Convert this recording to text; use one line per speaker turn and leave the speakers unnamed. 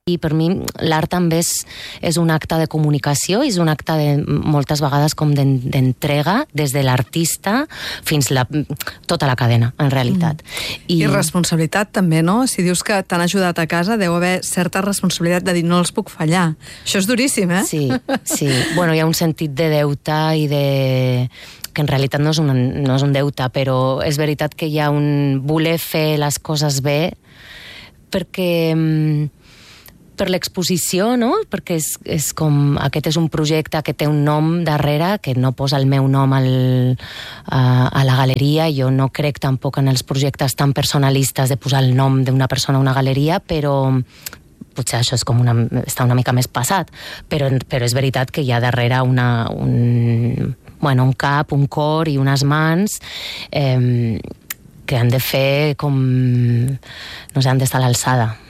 I per mi l'art també és un acte de comunicació, és un acte moltes vegades com d'entrega des de l'artista fins tota la cadena, en realitat.
I responsabilitat també, no? Si dius que t'han ajudat a casa, deu haver certa responsabilitat de dir no els puc fallar. Això és duríssim, eh?
Sí. Bueno, hi ha un sentit de deute i que en realitat no és un deute, però és veritat que hi ha un voler fer les coses bé perquè per l'exposició, no? Perquè és com, aquest és un projecte que té un nom darrere, que no posa el meu nom a la galeria. Jo no crec tampoc en els projectes tan personalistes de posar el nom d'una persona a una galeria, però potser això és està una mica més passat, però és veritat que hi ha darrere un cap, un cor i unes mans que han de fer com... no sé, han d'estar a l'alçada